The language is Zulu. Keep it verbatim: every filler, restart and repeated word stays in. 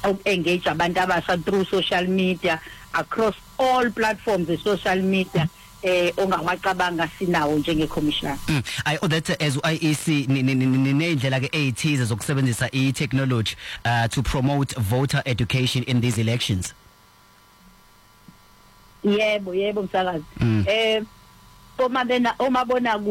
engage abantu abasha through social media across all platforms of social media eh ongawacabanga sinawo njenge commissioner. Mm. I know that as I E C nendlela ke ezithize zokusebenzisa I technology uh, to promote voter education in these elections. Yebo yebo msakazi. Mm. Eh omabena omabona